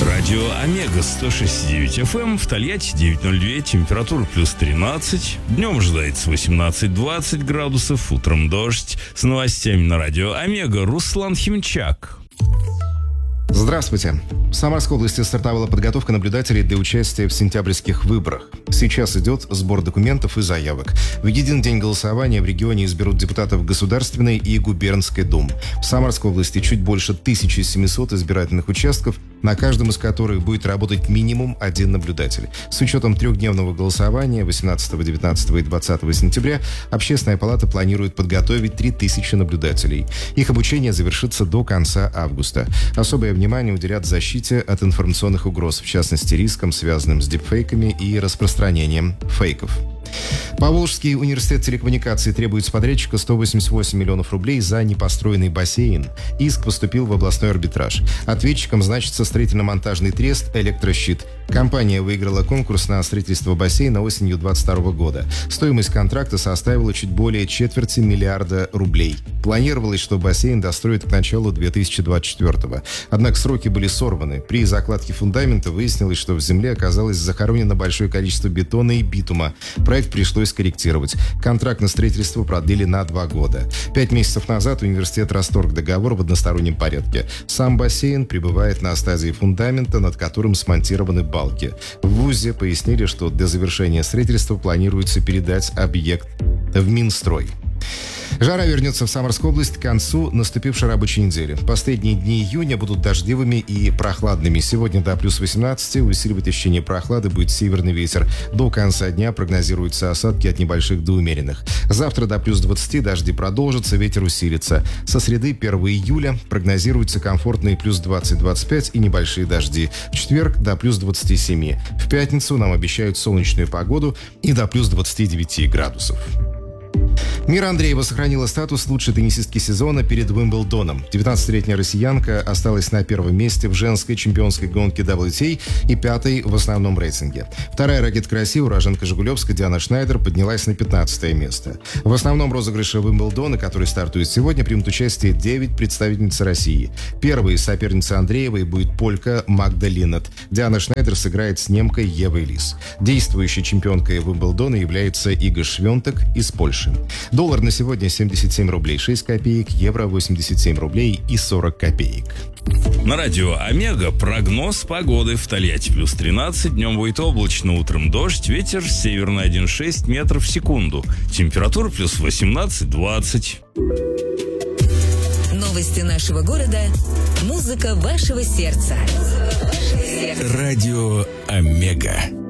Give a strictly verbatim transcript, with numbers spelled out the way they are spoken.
Радио Омега сто шесть и девять эф эм, в Тольятти девять ноль два, температура плюс тринадцать. Днем ожидается восемнадцать-двадцать градусов, утром дождь. С новостями на Радио Омега Руслан Химчак. Здравствуйте. В Самарской области стартовала подготовка наблюдателей для участия в сентябрьских выборах. Сейчас идет сбор документов и заявок. В един день голосования в регионе изберут депутатов Государственной и Губернской дум. В Самарской области чуть больше тысячи семисот избирательных участков, на каждом из которых будет работать минимум один наблюдатель. С учетом трехдневного голосования восемнадцатого, девятнадцатого и двадцатого сентября Общественная палата планирует подготовить три тысячи наблюдателей. Их обучение завершится до конца августа. Особое внимание уделят защите от информационных угроз, в частности рискам, связанным с дипфейками и распространением фейков. Поволжский университет телекоммуникаций требует с подрядчика сто восемьдесят восемь миллионов рублей за непостроенный бассейн. Иск поступил в областной арбитраж. Ответчиком значится строительно-монтажный трест «Электрощит». Компания выиграла конкурс на строительство бассейна осенью двадцать второго года. Стоимость контракта составила чуть более четверти миллиарда рублей. Планировалось, что бассейн достроят к началу две тысячи двадцать четвёртого. Однако сроки были сорваны. При закладке фундамента выяснилось, что в земле оказалось захоронено большое количество бетона и битума. Проект пришлось скорректировать. Контракт на строительство продлили на два года. Пять месяцев назад университет расторг договор в одностороннем порядке. Сам бассейн пребывает на стадии фундамента, над которым смонтированы балки. В ВУЗе пояснили, что для завершения строительства планируется передать объект в Минстрой. Жара вернется в Самарскую область к концу наступившей рабочей недели. Последние дни июня будут дождливыми и прохладными. Сегодня до плюс восемнадцати, усиливать ощущение прохлады будет северный ветер. До конца дня прогнозируются осадки от небольших до умеренных. Завтра до плюс двадцати дожди продолжатся, ветер усилится. Со среды первого июля прогнозируются комфортные плюс двадцать - двадцать пять и небольшие дожди. В четверг до плюс двадцати семи. В пятницу нам обещают солнечную погоду и до плюс двадцати девяти градусов. Мира Андреева сохранила статус лучшей теннисистки сезона перед Уимблдоном. девятнадцатилетняя россиянка осталась на первом месте в женской чемпионской гонке дабл ю ти эй и пятой в основном рейтинге. Вторая ракетка России, уроженка Жигулевска Диана Шнайдер, поднялась на пятнадцатое место. В основном розыгрыше Уимблдона, который стартует сегодня, примут участие девять представительниц России. Первой соперницей Андреевой будет полька Магда Линнет. Диана Шнайдер сыграет с немкой Евой Лис. Действующей чемпионкой Уимблдона является Ига Швентек из Польши. Доллар на сегодня семьдесят семь рублей шесть копеек, евро восемьдесят семь рублей и сорок копеек. На Радио Омега прогноз погоды. В Тольятти плюс тринадцать, днем будет облачно, утром дождь, ветер северный один целых шесть десятых метров в секунду. Температура плюс восемнадцать - двадцать. Новости нашего города. Музыка вашего сердца. Радио Омега.